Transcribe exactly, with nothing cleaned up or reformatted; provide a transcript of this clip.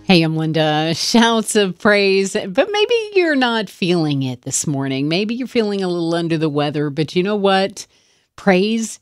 Hey, I'm Linda. Shouts of praise, but maybe you're not feeling it this morning. Maybe you're feeling a little under the weather, but you know what? Praise